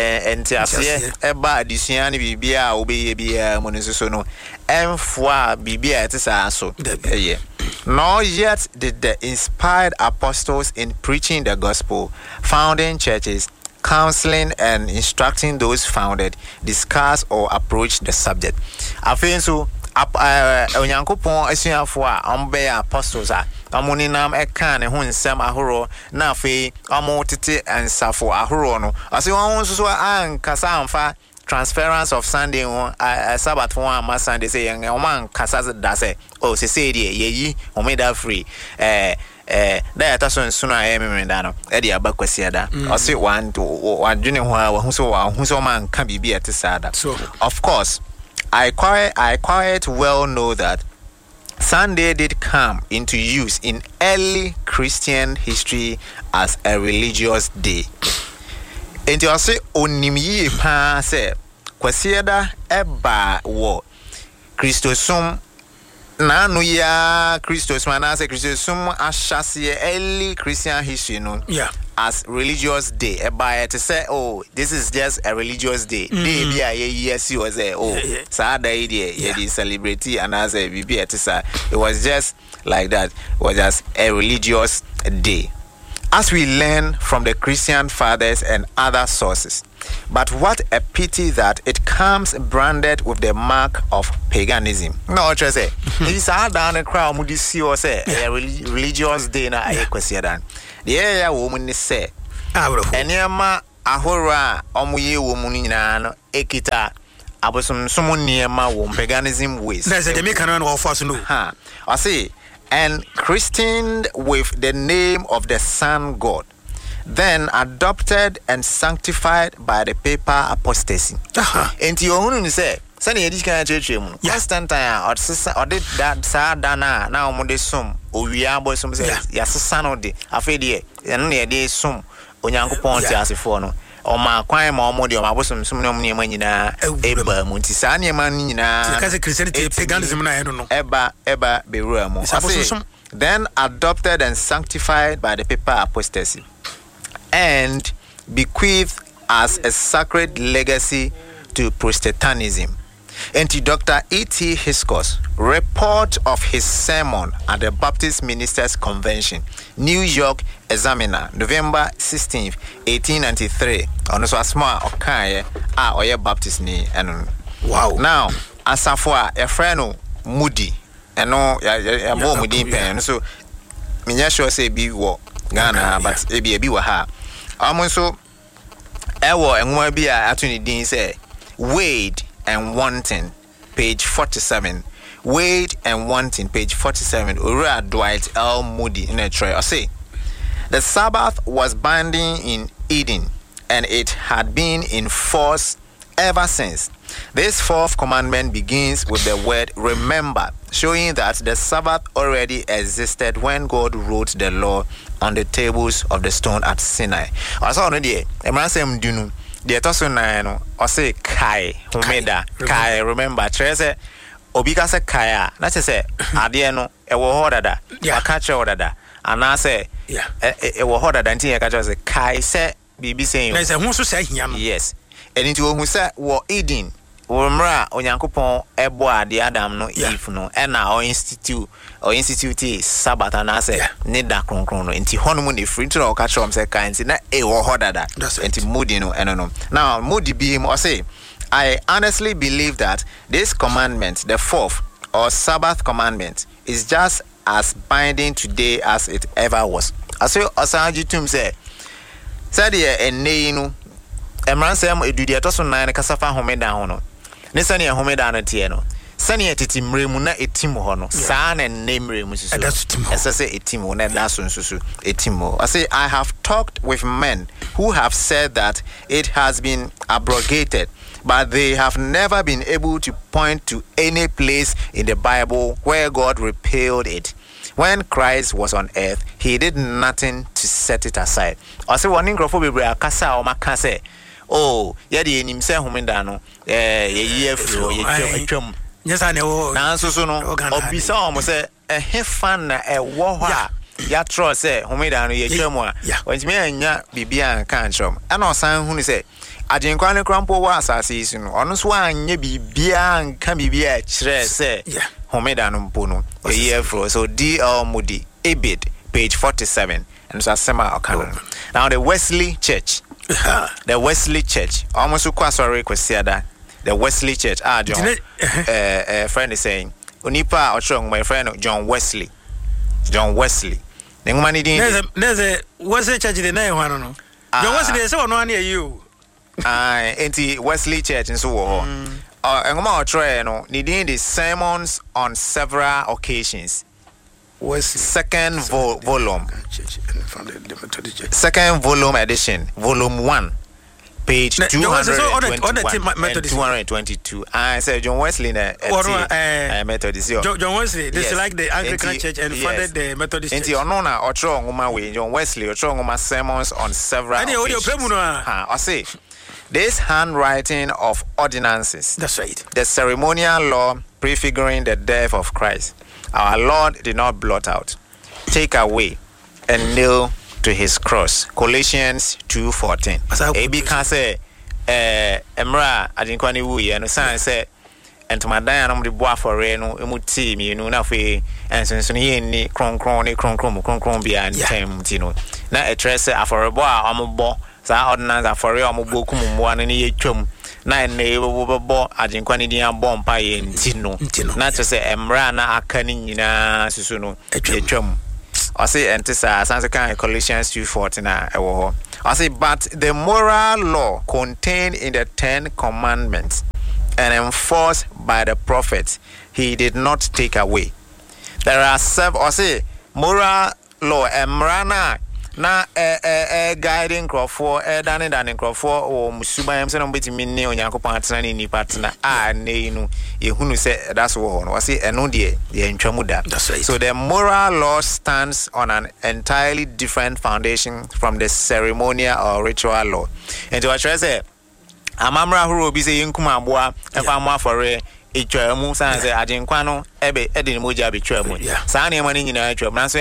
entiasie eba adisuani bibia obe bia monisuso no emfoa bibia etisa so eh. Nor yet did the inspired apostles in preaching the gospel, founding churches, counseling and instructing those founded, discuss or approach the subject. I feel so. Onyankopon asuafo a ombe apostles a amoninam eka ne ho nsem ahoro na afi amotete ansafo ahoro no ase won so so ankasa amfa transference of Sunday on uh, Sabbath one ma Sunday say yen o man kasa da say oh se say dey yeyi o me da free eh eh da ya taso nsuno aye me da no e dey aba Kwesiada o say one to wadwene ho a wo so wa ho so man ka bibia te sada. So of course I quite I quite well know that Sunday did come into use in early Christian history as a religious day. Enti o say onimyi pa say Kwesiada eba wo Christosum na no ya Christosum na say Christosum ashase early Christian history no. Yeah. as religious day. Eba to say, oh, this is just a religious day. Mm-hmm. Day be a yes, you was there. Oh, sad idea. Yeah, yeah. Celebrate and as a B B at it was just like that. It was just a religious day. As we learn from the Christian fathers and other sources. But what a pity that it comes branded with the mark of paganism. No, just say it's hard down a crowd. Would you see or say a religious day na a question? The area woman say, and yama ahora omuye woman na ekita abosom someone near my womb paganism ways. There's a Jamaican or for no. Ha, I say. And christened with the name of the Sun God, then adopted and sanctified by the papal apostasy. And you only say, Sunny Edition Church, Constantine, or sister, or did that Sadana, now Modesum, or we are boys, some say, yes, son of the Afedi, and near day sum, on Yanko Ponce as a phone. O ma kwan ma omo de o ma bosom sum no ne manyina eba muntisane ma nyina because Christianity paganism na no eba eba beru mu then adopted and sanctified by the papal apostasy and bequeathed as a sacred legacy to Protestantism. And to Doctor E T Hiscos, report of his sermon at the Baptist Ministers Convention, New York Examiner, November sixteenth, eighteen ninety-three. On so small okay, ah, or Baptist ni and wow. Now, as for a friend Moody, and no, a more Moody pen. So, me sure say be wo Ghana, but it be a be wa ha. Almost so, ewo and more be a attorney Dean say, Wade and Wanting, page forty-seven. Wade and Wanting, page forty-seven. Ura Dwight L. Moody in a tray. I say, the Sabbath was binding in Eden, and it had been in force ever since. This fourth commandment begins with the word remember, showing that the Sabbath already existed when God wrote the law on the tables of the stone at Sinai. I saw already a man saying, do you the toso na no o say kai homeda kai remember trese obi ka say kai na say ade no e wo ho dada aka che wo dada ana say e wo ho dada ntin e ka che say kai say bibi say na say hu so say hia no yes eni ti wo hu say wo Eden wo mra onyankopon ebo ade Adam no Eve no e na o institute o institute Sabbath na say ne da kronkron no nti hono mu ne free to o ka che om say kai nti na e wo ho dada nti Moody no eno no now Moody be him or say I honestly believe that this commandment, the fourth or Sabbath commandment, is just as binding today as it ever was. I say Osanji Tum say said ye enne no emran say am edudia to so nan kasafa homeda ho no ne sane homeda no tie no sane etiti mremu na etim ho no sa na nemremu susu ese say etim ho na da so susu etim ho. I say I have talked with men who have said that it has been abrogated, but they have never been able to point to any place in the Bible where God repealed it. When Christ was on earth, he did nothing to set it aside. I say one nkrofo bebre akasa o maka say, oh, ye de enim say homeda no eh ye ye fro ye twam. Yes I know. Na so so no obisa o mo say eh fan na e wo ho a ya tro say homeda no ye twam a. Wantimi anya bibia kan chom. Ana osan hu ni say ajenkwa ne krampo wa asase isi no ono so anye bibia nka bibia kire say homeda no mpo no ye fro. So D L Moody Abid page forty-seven and so asema okano. Now the Wesley Church the Wesley Church almost kwa sorry kwesiada the Wesley Church ah John eh eh friend is saying onipa ochro my friend John Wesley John Wesley ne nguma ni din there's a Wesley Church the na ehwa no no John Wesley say ono ane you ah enti Wesley Church nso wo ho uh ngoma ochro no ni din the sermons on several occasions was second vo- volume second volume edition volume one page now, two hundred twenty-two. I said John Wesley na uh, Methodist. John, John Wesley this yes. Is like the Anglican Enti, Church and yes. Founded the Methodist Church. Enti ono na otro ngoma we John Wesley otro ngoma sermons on several occasions. Ha, I say this handwriting of ordinances. That's right. The ceremonial law prefiguring the death of Christ. Our Lord did not blot out, take away, and nail to his cross. Colossians two fourteen. Ebi can say eh emra adinkwa ni wu ye no san say entomadan anam de boa for re no emu team you know na fe ensenso ye ni kronkron ni kronkron kronkron bia ntem ti no na etrese aforebo a omobo sa ordinance afore omobo kumumbo no ye twam na ne bo adinkwa ni dia bom pa ye nti no na to say emra na aka ni nyina susu no ye twam I say entisa sanse kan Colossians two fourteen na ewo ho I say but the moral law contained in the Ten Commandments and enforced by the prophets he did not take away. There are seven I say moral law emrana na eh eh eh guiding crofo eh danin danin crofo o musuba yam se no betimi ne onyankopon atena ni partner ah ne nu ehunu say that's what no say eno de ye ntwamu da. So the moral law stands on an entirely different foundation from the ceremonial or ritual law. And to actually say amamra horo bi say yinkuma aboa efa mo afore etwamu san say adenkwa no ebe ede ni moja betwamu sa na ema ni nyina atwamu na so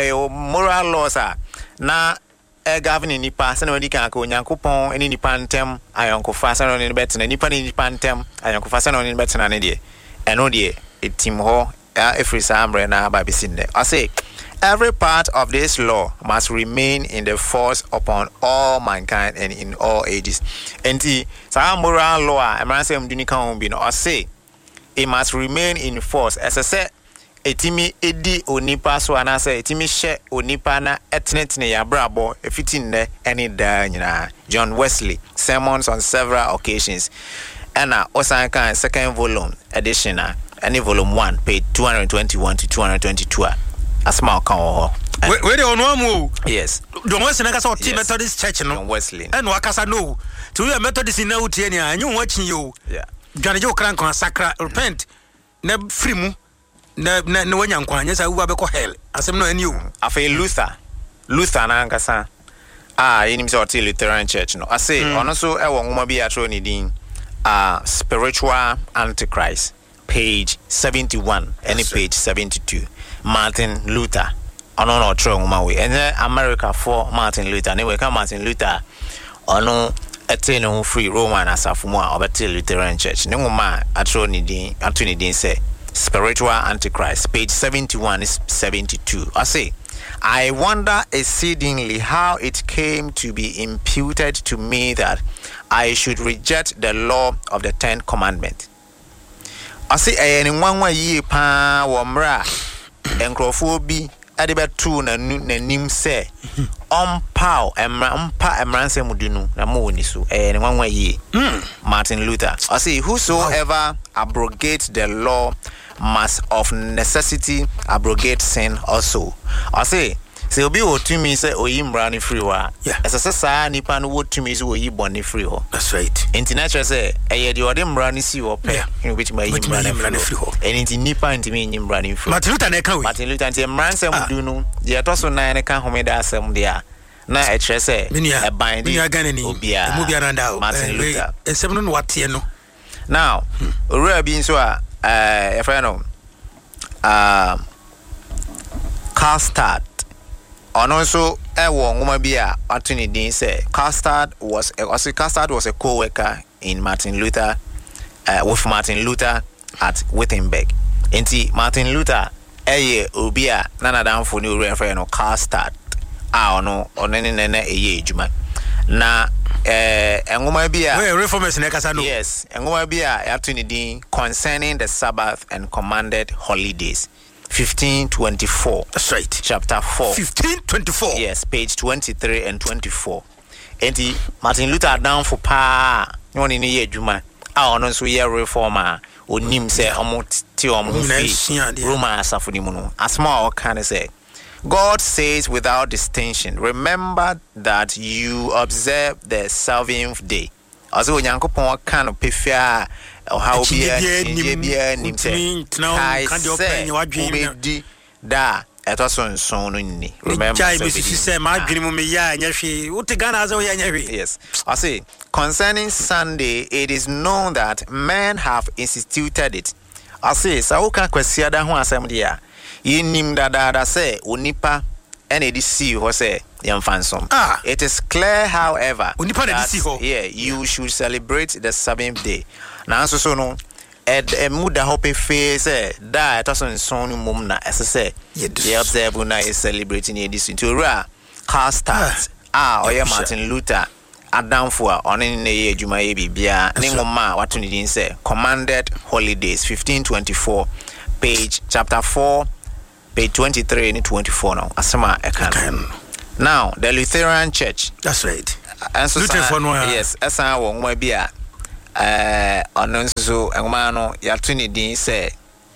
moral laws are na e governing nipa se na wadi kan ka onyankopon eni nipa ntem ayonkofa se na ni betena nipa ni nipa ntem ayonkofa se na ni betena ne de eno de etim ho every sambre na ba bisinne I say every part of this law must remain in the force upon all mankind and in all ages. Enti sa moral law e man say mduni kan bi no I say it must remain in force as I say etimi edi onipa so anase etimi hye onipa na etnetne ya brabo efitin ne any da nyina. John Wesley sermons on several occasions and osan kan second volume edition na any volume one page two twenty-one to two twenty-two asma kan ho we dey onu amu yes John Wesley na ka so team Methodist church no John Wesley and wakasa no to you Methodist na utie ni anyu wachin yo yeah dwane je okran kan sakra repent na free mu na na na wanya nkwa nya sa wu abeko hell asem no ani o afa Luther Luther na nkasa ah yinim se hotel Lutheran church no I say ono so e wo nwoma bi atro ni din ah spiritual antichrist page seventy-one any page seventy-two Martin Luther ono no tro nwoma we and America for Martin Luther ne we ka Martin Luther ono ete no free Roman asafumu a obete Lutheran church ne nwoma atro ni din atro ni din say spiritual antichrist page seventy-one is seventy-two I say I wonder exceedingly how it came to be imputed to me that I should reject the law of the Ten Commandments. I say any one way ye pa womra enkrofo bi adebetu na nanim se ompaw emra ompa emranse mudunu na mo woni so any one way ye Martin Luther. I say whosoever abrogates the law must of necessity abrogate sin also. I say say obi wo tumi say oyimbra ni free wa as a sa nipa no wo tumi say oyi boni free ho. That's right. International say eh de ode mbra ni si wo pe in which my yimbra ni free ho and inti nipa ntimi yimbra ni free. Martin Luther na ka we Martin Luther nti mranse mudu no de to so nan ka homeda asem de a na e kire say e bind obia mu bia randa Martin Luther esem no watie no now ora bi nso a eh e no uh Karlstadt ono so e wo nwoma bi a atuni din say Karlstadt was also Karlstadt was a co-worker in Martin Luther uh, with Martin Luther at Wittenberg. Enti Martin Luther eye obi a nanadamfo ni ori afre no Karlstadt a ono onene nene eye ejuma na eh enwoma bi a we reformers na kasa no yes enwoma bi a atuni din concerning the Sabbath and commanded holidays fifteen twenty-four. That's right. Chapter four. fifteen twenty-four. Yes, page twenty-three and twenty-four. Enti Martin Luther down for pa woni ni ye adwuma a ono so ye reformer onim se omo ti omo fi Roman asafo ni mu no asma o kan say God says without distinction, remember that you observe the seventh day. Also onyankopon kan pefia o how bia bia nim say kai da eto so nson no ni remember say ma adwene mu me ya nya hwe uti Ghana as o ya nya hwe. Yes, I say concerning Sunday, it is known that men have instituted it. I say sa uka kwasiada ho asem dia yinim dada da say onipa ene di see ho say yamfansom. Ah. It is clear, however, Onipa na that disi ho. yeah, you should celebrate the seventh day. Now so so no ed emuda hope face da etoso nson no mum na ese ye observe na is celebrating this into ra car start ah oye Martin Luther adamfo a one ne ye adwuma ye bibia ne ngoma wato ne din say Commanded Holidays fifteen twenty-four page chapter four page twenty-three and twenty-four now asema ekan. Now the Lutheran Church, that's right, and so Lutheran no yes asa wo ngwa bia eh ono nso ngoma no ya to ne din say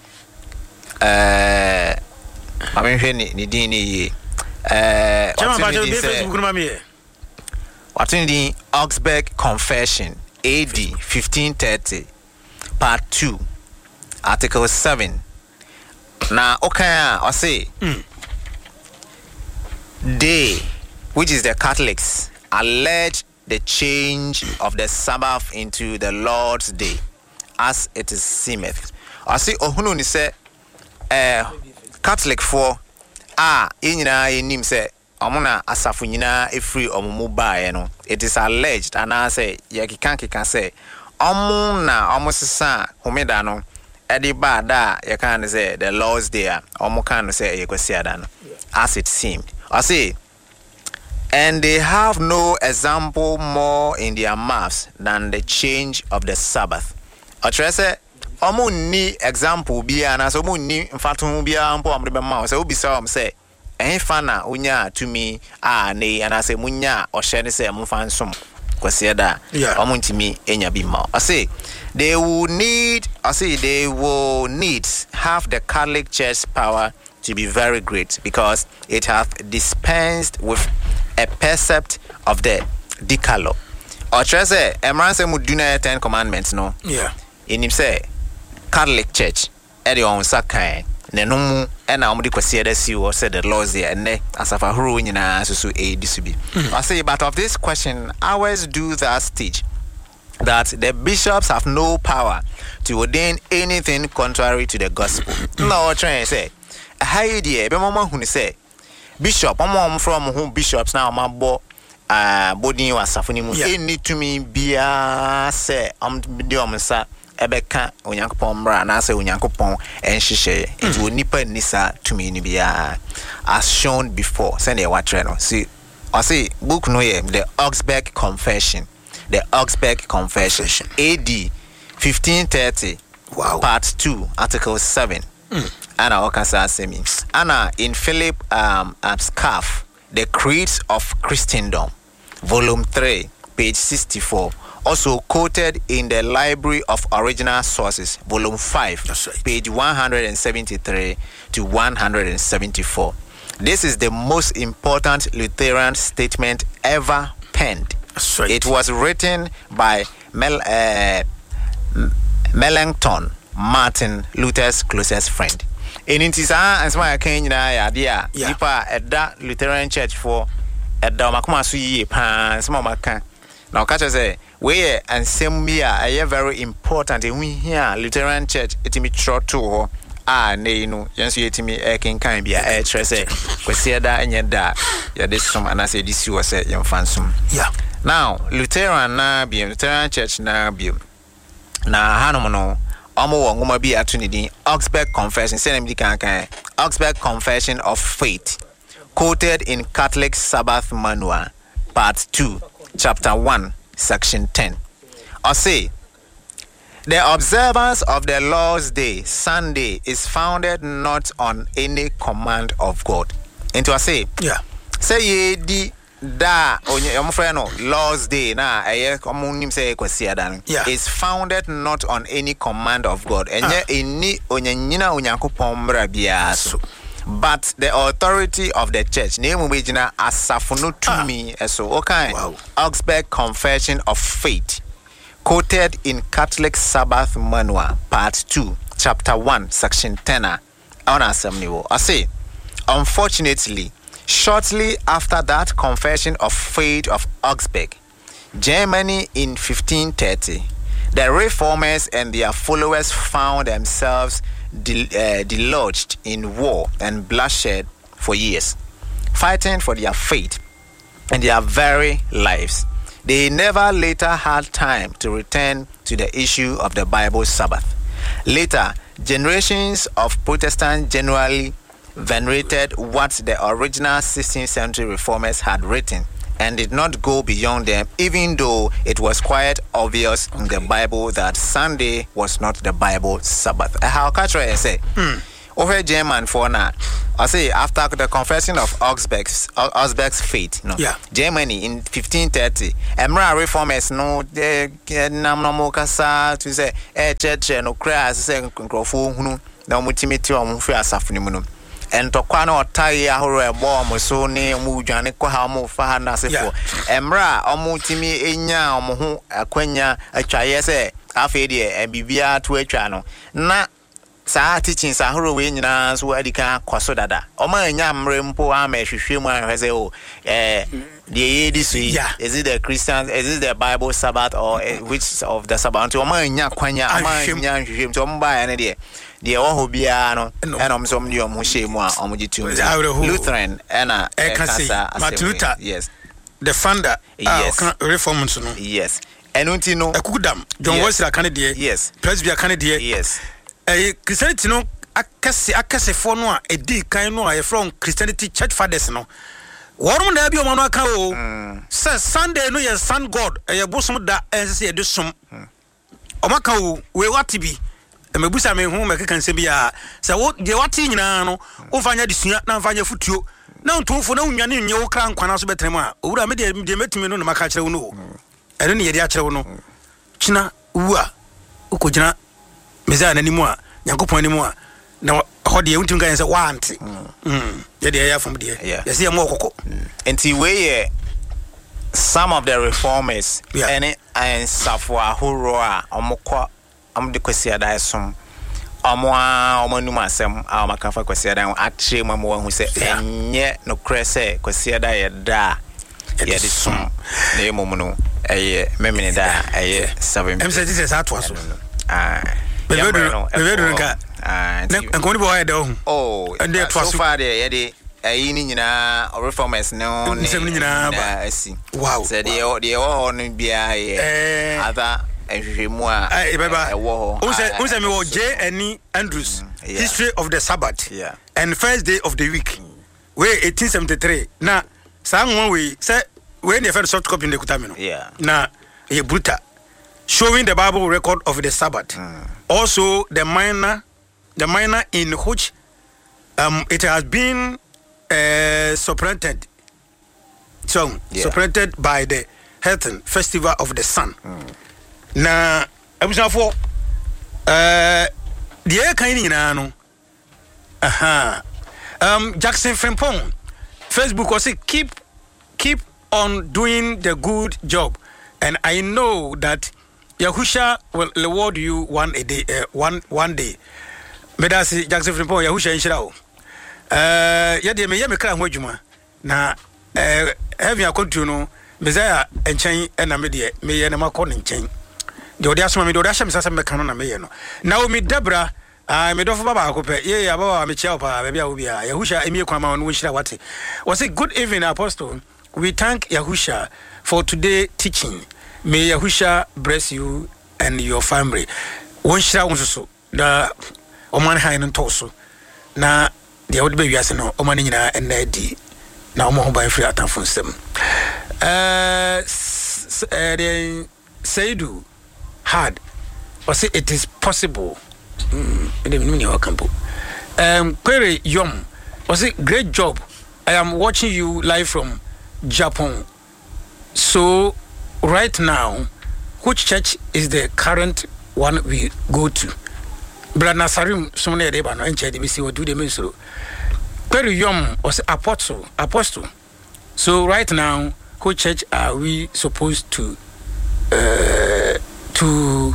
eh amenhwe ne din ni eh wato ne din Facebook no mame wato ne din Augsburg Confession A D fifteen thirty part two article seven. Now okay I say mm. They, which is the Catholics, allege the change of the Sabbath into the Lord's Day, as it is seemeth. I see, ohunu ni say, eh, Catholic for ah, inyina inim say, amuna asafu nyina efri omumu bae no. It is alleged, and I say, yakikan kikan say, amuna amusisa humida no. Edi ba da yakan say the Lord's Day, amu kan say yekwesiada no, as it seemed. I see, and they have no example more in their mouths than the change of the Sabbath. I try say, omu ni example biya na so omu ni mfatu biya ampo amrebe ma so obi say am say, eh fana unya to me ah ne and I say munya o share say mfa nsom kwese da omu ntimi enya bi ma. I say they will need I say they will need have the Catholic Church power to be very great, because it hath dispensed with a precept of the Decalogue. Or try say, Emran say muduna ten commandments no. Yeah. In him say, Catholic Church, edi on sakai, ne nomu ena omudi kwesi edesi or said the laws there ne asafa huru nyina susu e disubi. I say, but of this question, ours do thus teach that the bishops have no power to ordain anything contrary to the gospel. No, try say. Hi dear, be mama who say bishop, mama from whom bishops now my bo uh body was suffering. Any to me be a say um diom sa ebeka onyankopon bra na say onyankopon enhihye it will nipa nisa to me ni bia as shown before send e watre no see I say book no ye the Augsburg Confession, the Augsburg Confession A D fifteen thirty. Wow. Part two article seven. Mm. Anna Okasa Semi. Anna in Philip um Scarf, The Creeds of Christendom, volume three, page sixty-four. Also quoted in the Library of Original Sources, volume five, right, page one hundred seventy-three to one hundred seventy-four. This is the most important Lutheran statement ever penned. Right. It was written by Mel uh, Melanchthon, Martin Luther's closest friend. In Intisa and Smile Kenya, idea, Ipa at that Lutheran Church for at Damakuma Sui Pan, Smamaka. Now, catch say, where and Sembia are very important in we here, Lutheran Church, etimi trotu, ah, ne, no, Jansu etimi, a king can be a tresse, Quesiada and Yada, Yadisum, and I say this you was a young fansum. Yeah. Now, Lutheran na be Lutheran Church na be na Hanomono. Omo ngoma bi atunidi Augsburg Confession say name kan kan Augsburg Confession of Faith, quoted in Catholic Sabbath Manual part two chapter one section ten. I say the observance of the Lord's Day, Sunday, is founded not on any command of God. Into I say yeah say ye di da onye omfreno Lord's Day na eye komunim say kwesiada is founded not on any command of God enye eni onyanyina onyankopon mra bia so, but the authority of the church name we gina asafono to me so okay. Wow. Augsburg Confession of Faith, quoted in Catholic Sabbath Manual part two chapter one section ten. On assembly I say, unfortunately, shortly after that Confession of Faith of Augsburg, Germany in fifteen thirty, the reformers and their followers found themselves del- uh, deluged in war and bloodshed for years, fighting for their faith in their very lives. They never later had time to return to the issue of the Bible Sabbath. Later, generations of Protestants generally venerated what the original sixteenth century reformers had written and did not go beyond them, even though it was quite obvious okay. in the Bible that Sunday was not the Bible Sabbath. How catch I say? Over German for now. I say after the confession of Augsburg's Augsburg's fate, no, yeah. Germany in fifteen thirty, Emra reformers no de nam no mo kasa to say eh church no cry say nkrofo hunu na mo timeti o mo fi asafo mu no. And to kwa na otai ahoro ebo mo so ne mo dwane kwa ha mo fa na sefo emra omo timi enya omo ho akwanya atwaye se afi de bibia to atwa no na sa teachings ahoro we nyina so adika kwaso dada oma enya mre mpo ama hwehwe mu ahwese o eh the this is it the Christian is it the Bible Sabbath or uh, which of the Sabbath oma enya kwanya ama enya hwehwe so mba ya ne de the ohobia no and om some new mo shemu a om gitu Lutheran and a Martin Luther, yes, the founder, yes, uh, reforms no, yes, and unti no akudam John Wesley Kennedy, yes, Presbyterian Kennedy, yes, eh Christianity no akase akase fo no a edi kan no a from Christianity church fathers no worum na bi o no aka o say Sunday no ye sun God e bosom da ense ye de som o maka o we what bi mebusa me hu meka kan se bia se wo de wati nyina no wo fanya disua na fanya futuo na ntomfo na unwane nye wo kra nkwana so betrem a owura me de de metumi no na maka kire wo no ere ne ye de akire wo no kina wu a ukogina meza na nimu a yakopon nimu a na ho de untum kan se want mm ye de ya fam de ye se ye mo kokko enti we some of the reformers yeah. and and safwa hurua omokwa am de kwesi da som amo a omanu masem a makafa kwesi da atre mamu hu se enye no krese kwesi da ye da ye de som na emom no eye memene da eye seven em say this is at was ah bebedu bebedu nka ah nkoni bo ya da hu oh and they so far there ye de ayi ni nyina reformers no ni sem ni nyina ba asi wow say de de ho no bia ye other ehwehwemu a ebeba unse unse me wo J N Andrews mm, yeah. History of the Sabbath yeah. and first day of the week mm. we eighteen seventy-three na sa nwa we say we the first soft copy in the kutami no yeah. na ye brutal showing the Bible record of the Sabbath mm. also the minor the minor in which um it has been uh, supplanted so yeah. supplanted by the Heathen Festival of the Sun mm. na abusafo eh die kan ni nyina no aha um Jackson Frimpong Facebook was say keep keep on doing the good job and I know that Yahusha will reward you one a day uh, one one day me da say Jackson Frimpong Yahusha inshira o eh ye de me ye me kra ho adwuma na eh heavy akontu no Messiah enchen na me de me ye na makọ nchen de odi asoma me de odi asha me sasa me kan na me ye no Naomi Debra ah me dofo baba akopɛ ye ya baba me chia opa ba bia wo bia Yahusha emi kwama no nshira wate was say good evening apostle we thank Yahusha for today teaching may Yahusha bless you and your family won shira won so da oman han no toso na de wodi ba wiase no oman nyina enna di na omo ho ban free atafo nsem eh uh, Saidu had or say it is possible mm, um query yom was it great job I am watching you live from Japan so right now which church is the current one we go to Brother Nasarim somne de ba no enche de bisi do de mesoro query yom was apostle apostle so right now which church are we supposed to uh, to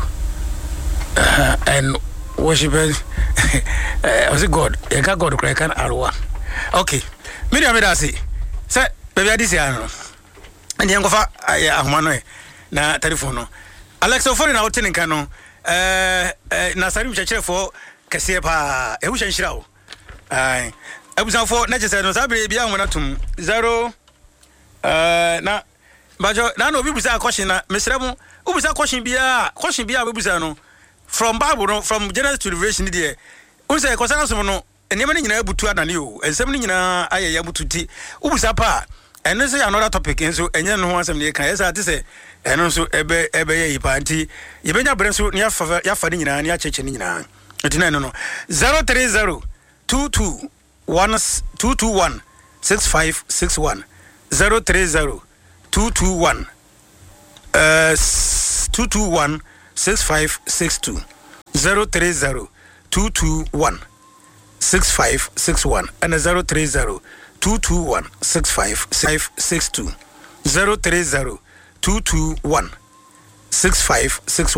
uh, and worship uh, was it God you got God cry can arwa okay me dey me da say say baby adisi ano and you go fa ahoma no na telephone no Alexa phone na hotel nka no eh Nasarim church for kese pa e hu hyanhira o ai abusan for na chese no sabre bia ho na tum zero Uh, na bajo na no bi busa question na mesrɛ mu wo busa question bia question bia we busa no from Bible no from Genesis to Revelation there wo say kosana so no enema ni nyina butu adane o ensɛm ni nyina ayɛ ya butu ti wo busa pa ɛno sɛ another topic nso ɛnyɛ no ho asɛm ne kan yɛsa ate sɛ ɛno nso ɛbɛ ɛbɛ yɛ yipa nti yɛbɛnya brɛ so ne yafa yafa ni nyina ne akyekye ni nyina ɛtina no no zero three zero two two one two two one six five six one zero three zero two two one uh two two one six five six two zero three zero two two one six five six one and zero three zero two two one six five six two zero three zero two two one six five six one.